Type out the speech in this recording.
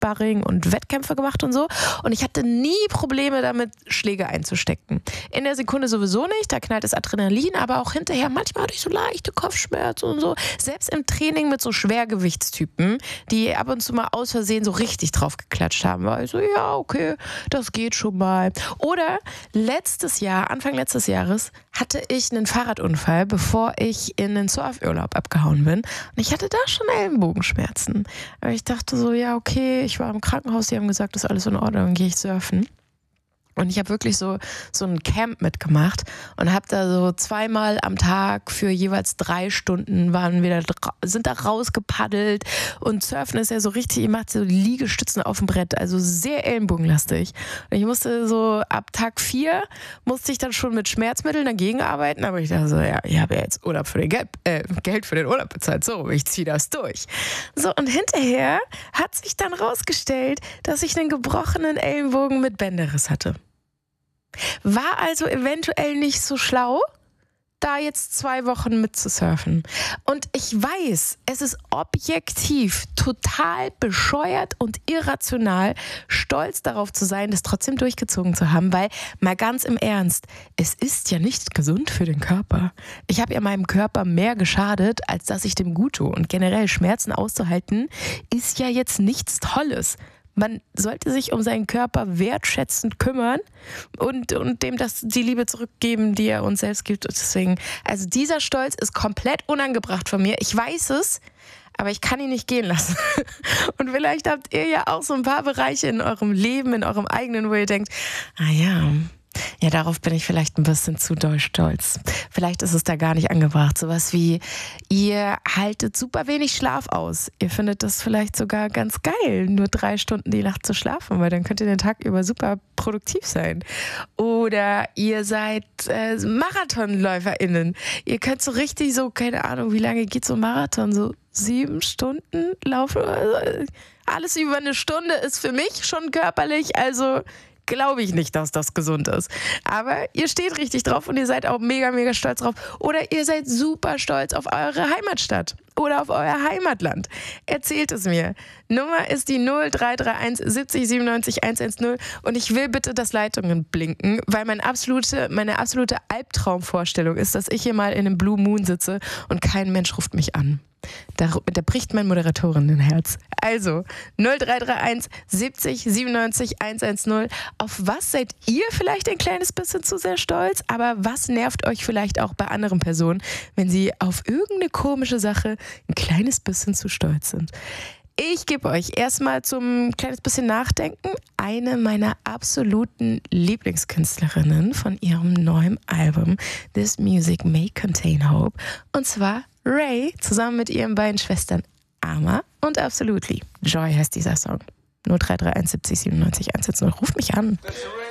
Sparring und Wettkämpfe gemacht und so. Und ich hatte nie Probleme damit, Schläge einzustecken. In der Sekunde sowieso nicht, da knallt das Adrenalin, aber auch hinterher, manchmal hatte ich so leichte Kopfschmerzen und so. Selbst im Training mit so Schwergewichtstypen, die ab und zu mal aus Versehen so richtig drauf geklatscht haben, war ich so, ja, okay, das geht schon mal. Oder Anfang letztes Jahres, hatte ich einen Fahrradunfall, bevor ich in den Surfurlaub abgehauen bin. Und ich hatte da schon Ellenbogenschmerzen. Aber ich dachte so, ja, okay, ich war im Krankenhaus, die haben gesagt, das ist alles in Ordnung, dann gehe ich surfen. Und ich habe wirklich so ein Camp mitgemacht und habe da so 2-mal am Tag für jeweils 3 Stunden sind da rausgepaddelt. Und Surfen ist ja so richtig, ihr macht so Liegestützen auf dem Brett, also sehr ellenbogenlastig. Und ich musste so ab Tag 4 musste ich dann schon mit Schmerzmitteln dagegen arbeiten, aber ich dachte so, ja, ich habe ja jetzt Urlaub für den Geld für den Urlaub bezahlt, so, ich ziehe das durch. So, und hinterher hat sich dann rausgestellt, dass ich einen gebrochenen Ellenbogen mit Bänderriss hatte. War also eventuell nicht so schlau, da jetzt 2 Wochen mitzusurfen. Und ich weiß, es ist objektiv total bescheuert und irrational, stolz darauf zu sein, das trotzdem durchgezogen zu haben, weil, mal ganz im Ernst, es ist ja nicht gesund für den Körper. Ich habe ja meinem Körper mehr geschadet, als dass ich dem gut tue. Und generell Schmerzen auszuhalten, ist ja jetzt nichts Tolles. Man sollte sich um seinen Körper wertschätzend kümmern und dem die Liebe zurückgeben, die er uns selbst gibt. Und deswegen, also dieser Stolz ist komplett unangebracht von mir. Ich weiß es, aber ich kann ihn nicht gehen lassen. Und vielleicht habt ihr ja auch so ein paar Bereiche in eurem Leben, in eurem eigenen, wo ihr denkt, ja, darauf bin ich vielleicht ein bisschen zu doll stolz. Vielleicht ist es da gar nicht angebracht. Sowas wie, ihr haltet super wenig Schlaf aus. Ihr findet das vielleicht sogar ganz geil, nur 3 Stunden die Nacht zu schlafen, weil dann könnt ihr den Tag über super produktiv sein. Oder ihr seid MarathonläuferInnen. Ihr könnt so richtig so, keine Ahnung, wie lange geht so ein Marathon? So 7 Stunden laufen? Also alles über 1 Stunde ist für mich schon körperlich, also glaube ich nicht, dass das gesund ist. Aber ihr steht richtig drauf und ihr seid auch mega, mega stolz drauf. Oder ihr seid super stolz auf eure Heimatstadt oder auf euer Heimatland. Erzählt es mir. Nummer ist die 0331 70 97 110 und ich will bitte, dass Leitungen blinken, weil meine absolute Albtraumvorstellung ist, dass ich hier mal in einem Blue Moon sitze und kein Mensch ruft mich an. Da bricht mein Moderatorinnenherz. Also 0331 70 97 110. Auf was seid ihr vielleicht ein kleines bisschen zu sehr stolz? Aber was nervt euch vielleicht auch bei anderen Personen, wenn sie auf irgendeine komische Sache ein kleines bisschen zu stolz sind? Ich gebe euch erstmal zum kleines bisschen Nachdenken eine meiner absoluten Lieblingskünstlerinnen von ihrem neuen Album This Music May Contain Hope. Und zwar Ray zusammen mit ihren beiden Schwestern Ama und Absolutely. Joy heißt dieser Song. 0331 70 97 110. Ruft mich an.